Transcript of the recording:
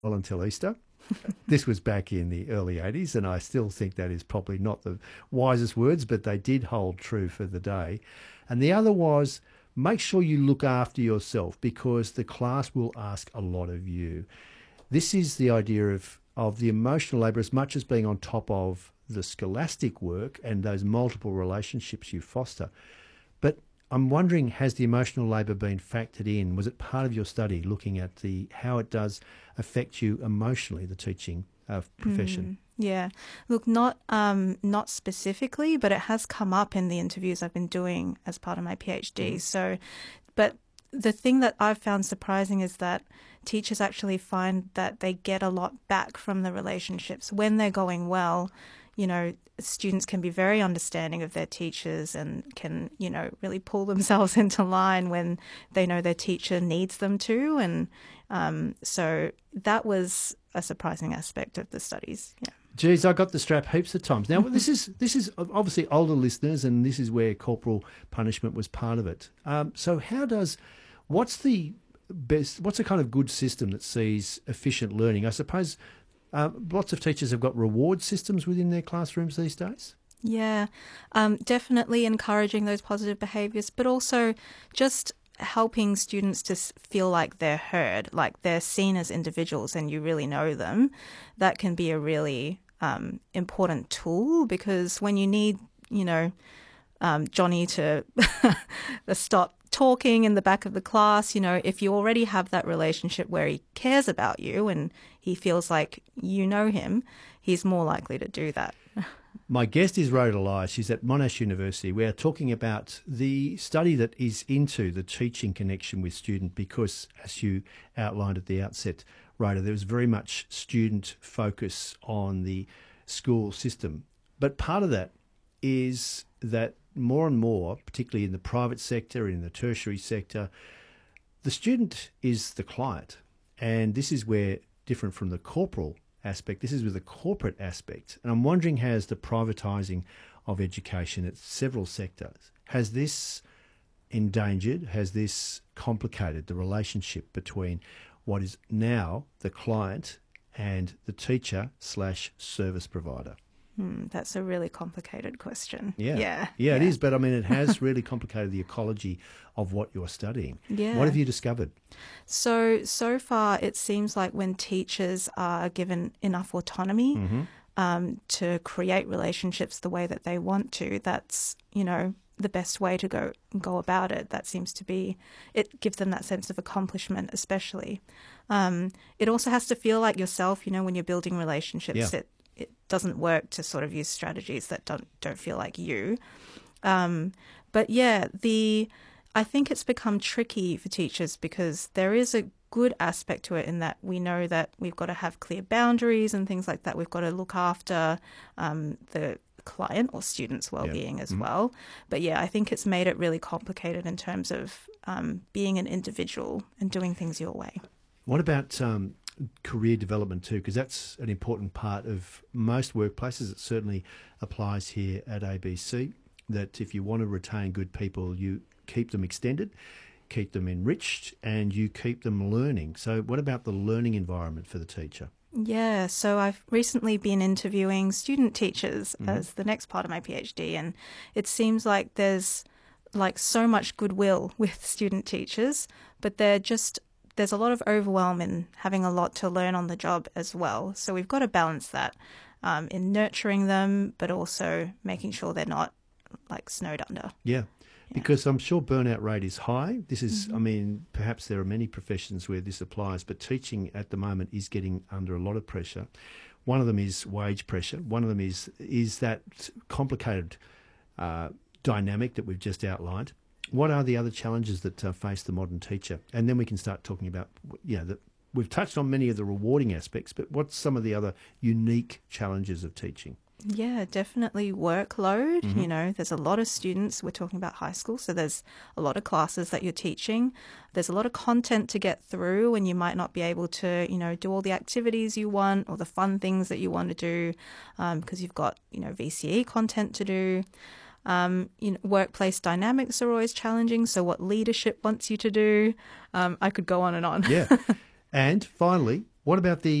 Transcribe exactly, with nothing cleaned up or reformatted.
well until Easter. This was back in the early eighties, and I still think that is probably not the wisest words, but they did hold true for the day. And the other was, make sure you look after yourself because the class will ask a lot of you. This is the idea of, of the emotional labour as much as being on top of the scholastic work and those multiple relationships you foster. But I'm wondering, has the emotional labour been factored in? Was it part of your study looking at the how it does affect you emotionally, the teaching uh, profession? Mm, yeah. Look, not um, not specifically, but it has come up in the interviews I've been doing as part of my PhD. Mm. So, but the thing that I've found surprising is that teachers actually find that they get a lot back from the relationships when they're going well. You know, students can be very understanding of their teachers and can, you know, really pull themselves into line when they know their teacher needs them to. And um, so that was a surprising aspect of the studies. Yeah. Geez, I got the strap heaps of times. Now, this is this is obviously older listeners, and this is where corporal punishment was part of it. Um, so how does, what's the best, what's a kind of good system that sees efficient learning? I suppose Uh, lots of teachers have got reward systems within their classrooms these days. Yeah, um, definitely encouraging those positive behaviours, but also just helping students to feel like they're heard, like they're seen as individuals and you really know them. That can be a really um, important tool because when you need, you know, um, Johnny to stop talking in the back of the class, you know, if you already have that relationship where he cares about you and he feels like you know him, he's more likely to do that. My guest is Rhoda Lai. She's at Monash University. We're talking about the study that is into the teaching connection with student because, as you outlined at the outset, Rhoda, there was very much student focus on the school system. But part of that is that more and more, particularly in the private sector, in the tertiary sector, the student is the client. And this is where, different from the corporal aspect, this is with the corporate aspect. And I'm wondering, has the privatising of education at several sectors, has this endangered, has this complicated the relationship between what is now the client and the teacher slash service provider? Hmm, that's a really complicated question. Yeah. Yeah, yeah, yeah. It is. But I mean, it has really complicated the ecology of what you're studying. Yeah. What have you discovered? So, so far, it seems like when teachers are given enough autonomy Mm-hmm. um, to create relationships the way that they want to, that's, you know, the best way to go go about it. That seems to be, it gives them that sense of accomplishment, especially. Um, it also has to feel like yourself, you know, when you're building relationships. Yeah. It, it doesn't work to sort of use strategies that don't don't feel like you. Um, but yeah, the I think it's become tricky for teachers because there is a good aspect to it in that we know that we've got to have clear boundaries and things like that. We've got to look after um, the client or student's well-being yeah. as mm-hmm. well. But yeah, I think it's made it really complicated in terms of um, being an individual and doing things your way. What about um, career development too? Because that's an important part of most workplaces. It certainly applies here at A B C, that if you want to retain good people, you keep them extended, keep them enriched, and you keep them learning. So what about the learning environment for the teacher? Yeah, so I've recently been interviewing student teachers Mm-hmm. as the next part of my PhD, and it seems like there's like so much goodwill with student teachers, but they're just there's a lot of overwhelm in having a lot to learn on the job as well. So we've got to balance that um, in nurturing them, but also making sure they're not like snowed under. Yeah. Yeah. Because I'm sure burnout rate is high. This is, Mm-hmm. I mean, perhaps there are many professions where this applies, but teaching at the moment is getting under a lot of pressure. One of them is wage pressure. One of them is is that complicated uh, dynamic that we've just outlined. What are the other challenges that uh, face the modern teacher? And then we can start talking about, you know, the, we've touched on many of the rewarding aspects, but what's some of the other unique challenges of teaching? Yeah, definitely workload. Mm-hmm. You know, there's a lot of students. We're talking about high school, so there's a lot of classes that you're teaching. There's a lot of content to get through, and you might not be able to, you know, do all the activities you want or the fun things that you want to do because um, you've got, you know, V C E content to do. Um, you know, workplace dynamics are always challenging. So what leadership wants you to do. Um, I could go on and on. Yeah. And finally, What about the